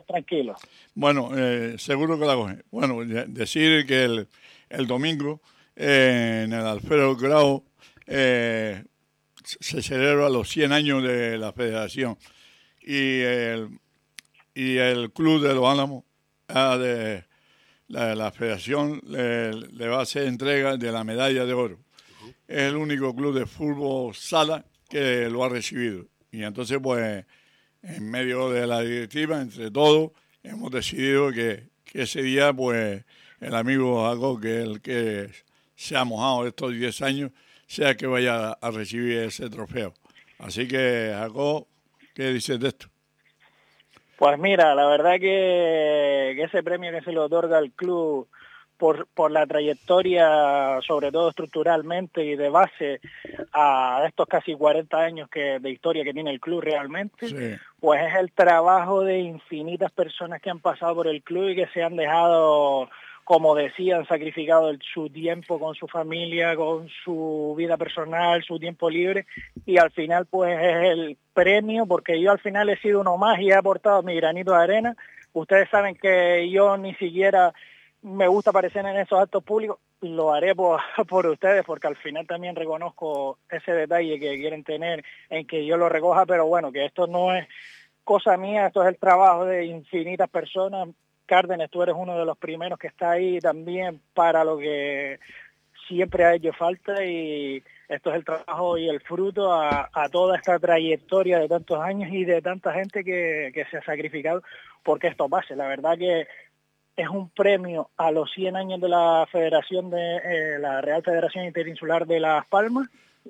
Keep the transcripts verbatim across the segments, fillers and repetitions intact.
tranquilo. Bueno, eh, seguro que la coge. Bueno, decir que el, el domingo eh, en el Alfredo Grau eh, se celebra los cien años de la Federación y el, y el Club de los Álamos ah, de la, la Federación le, le va a hacer entrega de la medalla de oro. Uh-huh. Es el único club de fútbol sala que lo ha recibido. Y entonces, pues, en medio de la directiva, entre todos, hemos decidido que, que ese día, pues, el amigo Jacob, que es el que se ha mojado estos diez años, sea que vaya a recibir ese trofeo. Así que, Jacob, ¿qué dices de esto? Pues mira, la verdad que, que ese premio que se le otorga al club por, por la trayectoria, sobre todo estructuralmente y de base a estos casi cuarenta años que, de historia que tiene el club realmente, sí. Pues es el trabajo de infinitas personas que han pasado por el club y que se han dejado, como decían, sacrificado el, su tiempo con su familia, con su vida personal, su tiempo libre, y al final pues es el premio, porque yo al final he sido uno más y he aportado mi granito de arena. Ustedes saben que yo ni siquiera me gusta aparecer en esos actos públicos, lo haré por, por ustedes, porque al final también reconozco ese detalle que quieren tener en que yo lo recoja, pero bueno, que esto no es cosa mía, esto es el trabajo de infinitas personas. Cárdenas, tú eres uno de los primeros que está ahí también para lo que siempre ha hecho falta, y esto es el trabajo y el fruto a, a toda esta trayectoria de tantos años y de tanta gente que, que se ha sacrificado porque esto pase. La verdad que es un premio a los cien años de la Federación de eh, la Real Federación Interinsular de Las Palmas,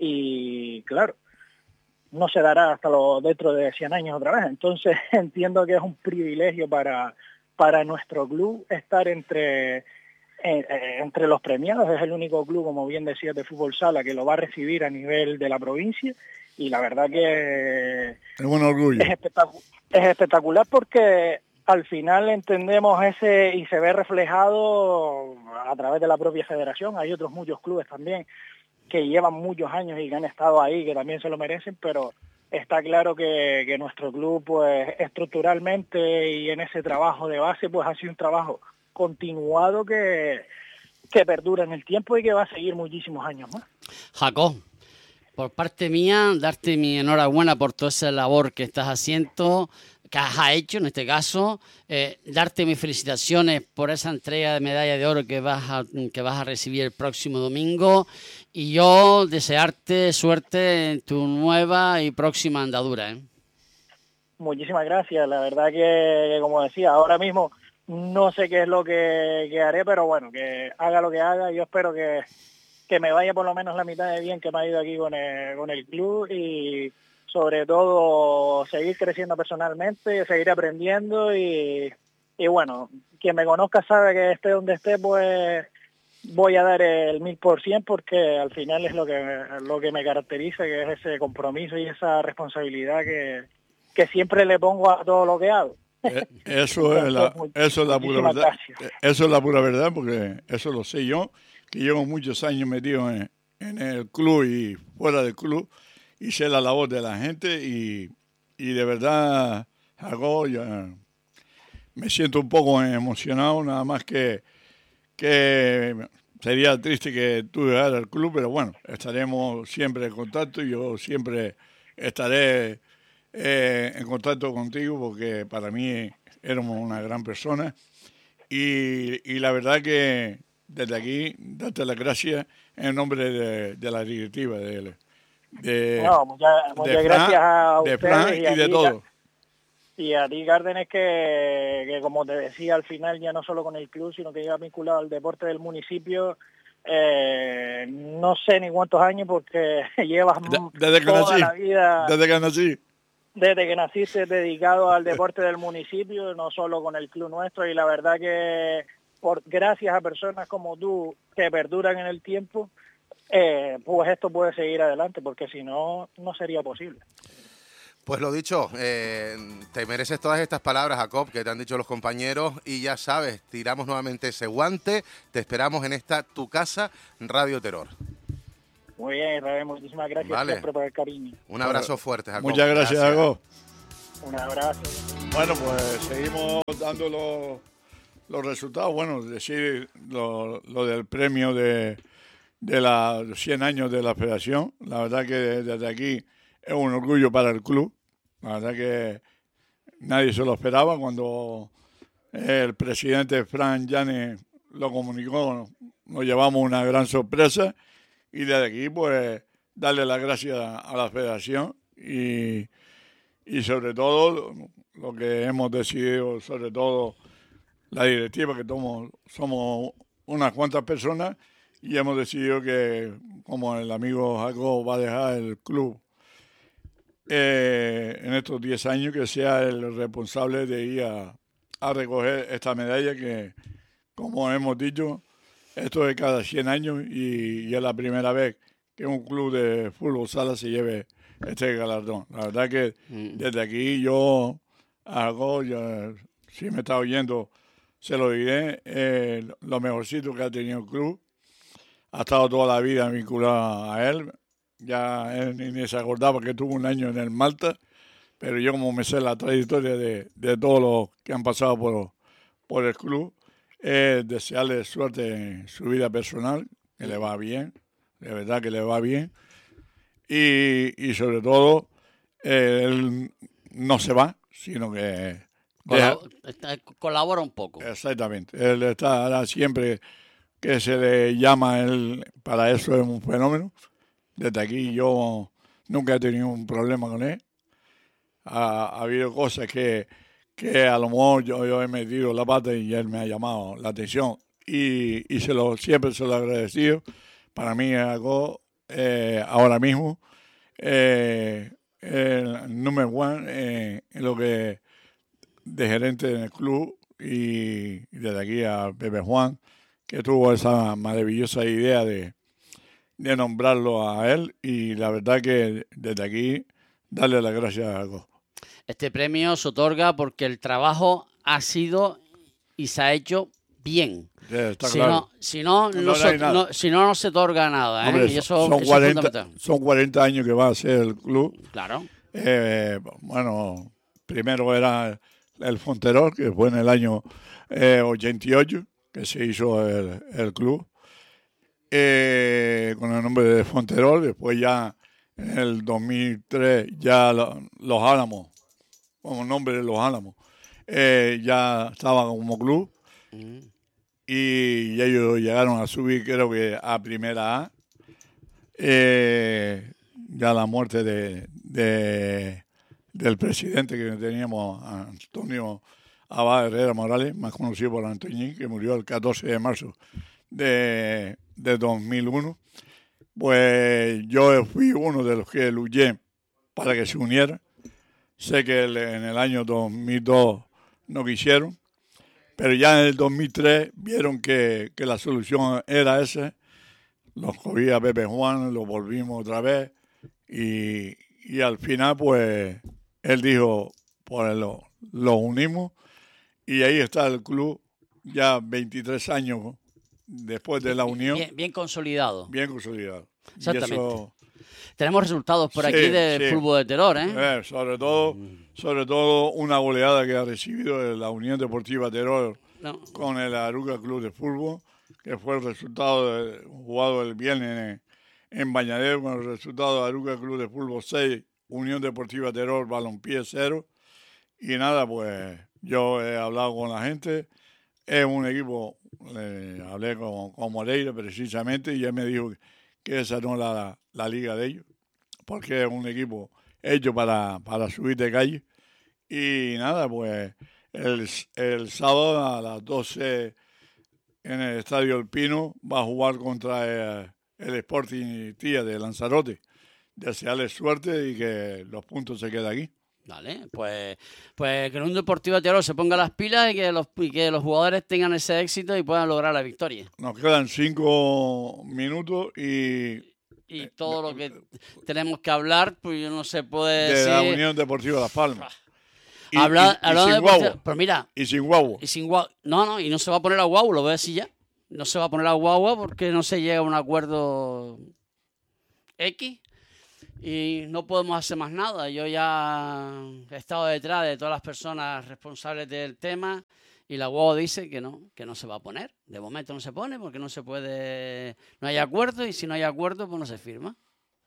y claro, no se dará hasta lo, dentro de cien años otra vez. Entonces entiendo que es un privilegio para para nuestro club estar entre, eh, entre los premiados. Es el único club, como bien decías, de fútbol sala que lo va a recibir a nivel de la provincia, y la verdad que es un orgullo. Es, espectac- es espectacular porque al final entendemos ese y se ve reflejado a través de la propia federación. Hay otros muchos clubes también que llevan muchos años y que han estado ahí, que también se lo merecen, pero está claro que, que nuestro club, pues, estructuralmente y en ese trabajo de base, pues ha sido un trabajo continuado que, que perdura en el tiempo y que va a seguir muchísimos años más. Jacob, por parte mía, darte mi enhorabuena por toda esa labor que estás haciendo, que has hecho en este caso, eh, darte mis felicitaciones por esa entrega de medalla de oro que vas a, que vas a recibir el próximo domingo, y yo desearte suerte en tu nueva y próxima andadura, ¿eh? Muchísimas gracias. La verdad que, como decía, ahora mismo no sé qué es lo que, que haré, pero bueno, que haga lo que haga, yo espero que, que me vaya por lo menos la mitad de bien que me ha ido aquí con el, con el club, y sobre todo seguir creciendo personalmente, seguir aprendiendo, y, y bueno, quien me conozca sabe que esté donde esté, pues voy a dar el mil por cien, porque al final es lo que lo que me caracteriza, que es ese compromiso y esa responsabilidad que, que siempre le pongo a todo lo que hago. Eh, eso es la, eso es la pura verdad. Gracias. Eso es la pura verdad, porque eso lo sé yo, que llevo muchos años metido en, en el club y fuera del club, y sé la labor de la gente, y, y de verdad, Jacob, ya me siento un poco emocionado, nada más que que sería triste que tú dejaras el club, pero bueno, estaremos siempre en contacto, y yo siempre estaré eh, en contacto contigo, porque para mí éramos una gran persona, y, y la verdad que desde aquí darte las gracias en nombre de, de la directiva de, de, no, muchas, muchas de Fran, gracias a de ustedes Fran y, y de todo. Y a ti, Cárdenas, que, que como te decía, al final ya no solo con el club, sino que lleva vinculado al deporte del municipio, eh, no sé ni cuántos años, porque llevas de, desde que toda nací, la vida, desde que nací. Desde que naciste dedicado al deporte del municipio, no solo con el club nuestro, y la verdad que por gracias a personas como tú que perduran en el tiempo, eh, pues esto puede seguir adelante, porque si no, no sería posible. Pues lo dicho, eh, te mereces todas estas palabras, Jacob, que te han dicho los compañeros, y ya sabes, tiramos nuevamente ese guante, te esperamos en esta tu casa, Radio Terror. Muy bien, Israel, muchísimas gracias, vale, siempre por el cariño. Un abrazo fuerte, Jacob. Muchas gracias, gracias. Jacob. Un abrazo. Bueno, pues seguimos dando los, los resultados. Bueno, decir lo, lo del premio de, de la, los cien años de la Federación. La verdad que desde aquí es un orgullo para el club. La verdad que nadie se lo esperaba. Cuando el presidente Fran Llanes lo comunicó, nos llevamos una gran sorpresa. Y desde aquí, pues, darle las gracias a la Federación y, y sobre todo lo que hemos decidido, sobre todo la directiva, que somos, somos unas cuantas personas y hemos decidido que, como el amigo Jacob va a dejar el club eh, en estos diez años, que sea el responsable de ir a, a recoger esta medalla que, como hemos dicho, esto es cada cien años y, y es la primera vez que un club de fútbol sala se lleve este galardón. La verdad que desde aquí yo hago, yo, si me está oyendo, se lo diré, eh, lo mejorcito que ha tenido el club. Ha estado toda la vida vinculado a él. Ya él ni, ni se acordaba que tuvo un año en el Malta, pero yo como me sé la trayectoria de, de todos los que han pasado por, por el club, eh, desearle suerte en su vida personal, que le va bien, de verdad que le va bien. Y, y sobre todo, eh, él no se va, sino que deja, colabora un poco. Exactamente. Él está siempre que se le llama, él para eso es un fenómeno. Desde aquí yo nunca he tenido un problema con él. Ha, ha habido cosas que, que a lo mejor yo, yo he metido la pata y él me ha llamado la atención y, y se lo, siempre se lo he agradecido. Para mí es algo eh, ahora mismo eh, el número uno eh, en lo que de gerente en el club y, y desde aquí a Pepe Juan, que tuvo esa maravillosa idea de, de nombrarlo a él y la verdad que desde aquí darle las gracias a Jacob. Este premio se otorga porque el trabajo ha sido y se ha hecho bien. Sí, está si, claro. no, si, no, no, no, se, no, si no, no se otorga nada. ¿eh? Hombre, y eso, son, eso cuarenta, es son cuarenta años que va a ser el club. Claro. Eh, bueno, primero era el Fonterol, que fue en el año eh, ochenta y ocho, que se hizo el, el club, eh, con el nombre de Fonterol. Después ya en el dos mil tres ya lo, Los Álamos, como el nombre de Los Álamos, eh, ya estaba como club. Mm. Y ellos llegaron a subir, creo que a Primera A. Eh, ya la muerte de, de del presidente que teníamos, Antonio Abad Herrera Morales, más conocido por Antoñín, que murió el catorce de marzo de, de dos mil uno. Pues yo fui uno de los que luché para que se uniera. Sé que en el año dos mil dos no quisieron, pero ya en el dos mil tres vieron que, que la solución era esa. Los cogí a Pepe Juan, lo volvimos otra vez y, y al final pues él dijo, pues lo, lo unimos y ahí está el club ya veintitrés años después de la unión. Bien, bien consolidado. Bien consolidado. Exactamente. Eso, tenemos resultados por sí, aquí del sí. fútbol de Teror, ¿eh? eh sobre todo, sobre todo una goleada que ha recibido de la Unión Deportiva Teror no. con el Aruca Club de Fútbol, que fue el resultado de, jugado el viernes en, en Bañadero, con el resultado de Aruca Club de Fútbol seis, Unión Deportiva Teror Balompié cero. Y nada, pues yo he hablado con la gente, es un equipo, eh, hablé con, con Moreira precisamente y él me dijo que, que esa no es la, la liga de ellos, porque es un equipo hecho para, para subir de calle. Y nada, pues el, el sábado a las doce en el Estadio El Pino va a jugar contra el, el Sporting Tía de Lanzarote. Desearles suerte y que los puntos se queden aquí. Vale, pues, pues que en un Deportivo Teror se ponga las pilas y que, los, y que los jugadores tengan ese éxito y puedan lograr la victoria. Nos quedan cinco minutos y... Y todo lo que tenemos que hablar, pues no se puede de decir... la Unión Deportiva Las Palmas. Y, Habla, y, y sin guagua. Pero mira... Y sin guagua. Y sin guagua. No, no, y no se va a poner a guagua, lo voy a decir ya. No se va a poner a guagua porque no se llega a un acuerdo X. y no podemos hacer más nada. Yo ya he estado detrás de todas las personas responsables del tema y la U A O dice que no, que no se va a poner. De momento no se pone porque no se puede, no hay acuerdo, y si no hay acuerdo pues no se firma.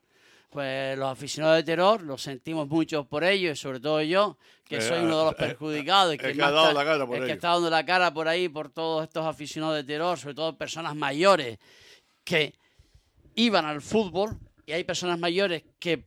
Pues los aficionados de Terror los sentimos mucho por ello, y sobre todo yo, que Eh, soy uno de los eh, perjudicados, y el que, que más ha dado ta- la cara por el que ello. está dando la cara por ahí por todos estos aficionados de Terror, sobre todo personas mayores que iban al fútbol, y hay personas mayores que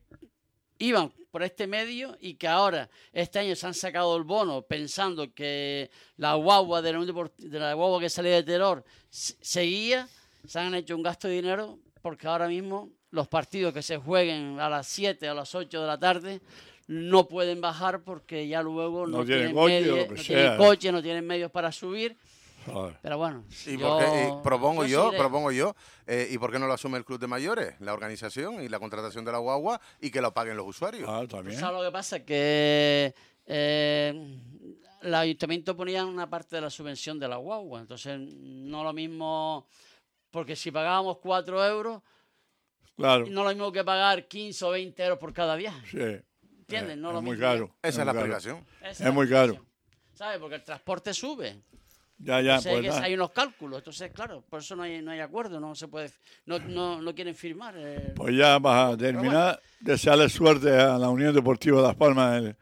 iban por este medio y que ahora este año se han sacado el bono pensando que la guagua de la, Unión Deport- de la guagua que salía de Terror s- seguía, se han hecho un gasto de dinero porque ahora mismo los partidos que se jueguen a las siete o a las ocho de la tarde no pueden bajar porque ya luego no, No tienen tienen, coche, medios- o lo que no sea. tienen coche, no tienen medios para subir. Joder. Pero bueno, ¿Y yo- por qué, y propongo yo, seguiré. propongo yo, eh, ¿y por qué no lo asume el Club de Mayores, la organización y la contratación de la guagua, y que lo paguen los usuarios? Ah, Pues, también. ¿sabes lo que pasa? Que eh, el ayuntamiento ponía una parte de la subvención de la guagua, entonces no lo mismo, porque si pagábamos cuatro euros, Claro. no lo mismo que pagar quince o veinte euros por cada viaje. Sí. ¿Entiendes? Eh, No es lo muy mismo. caro. Esa es la muy caro. explicación. Esa Es muy la caro. explicación. ¿Sabes? Porque el transporte sube. Ya, ya, Entonces, hay, pues que- nada. hay unos cálculos, entonces claro, por eso no hay, no hay acuerdo, no se puede, no, no, no quieren firmar. eh. Pues ya vas a terminar. Desearle suerte a la Unión Deportiva Las Palmas el,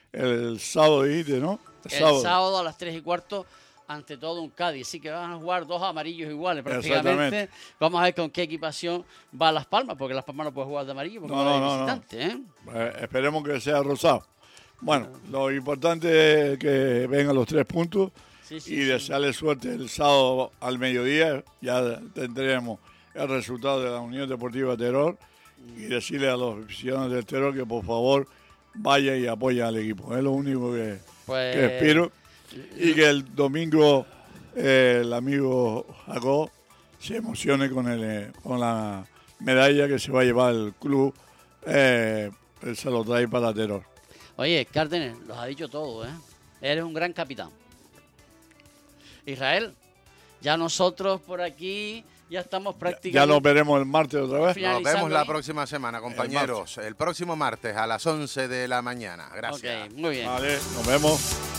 el sábado, dijiste, ¿no? El sábado a las tres y cuarto, ante todo un Cádiz. Sí que van a jugar dos amarillos iguales prácticamente. Exactamente. Vamos a ver con qué equipación va Las Palmas, porque Las Palmas no puede jugar de amarillo porque No, no, hay no, no, no. visitante, ¿eh? Eh, esperemos que sea rosado. Bueno, lo importante es que vengan los tres puntos Sí, sí, y sí. desearle suerte el sábado al mediodía. Ya tendremos el resultado de la Unión Deportiva Terror y decirle a los aficionados del Terror que por favor vayan y apoyen al equipo. Es lo único que, Pues, que espero. Y que el domingo eh, el amigo Jacob se emocione con, el, eh, con la medalla que se va a llevar el club. Eh, él se lo trae para Terror. Oye, Cárdenas, los ha dicho todo, ¿eh? Eres un gran capitán. Israel, ya nosotros por aquí ya estamos prácticamente... Ya nos veremos el martes otra vez. Final. Nos vemos la ahí. próxima semana, compañeros. El, próximo martes a las once de la mañana. Gracias. Ok, muy bien. Vale, nos vemos.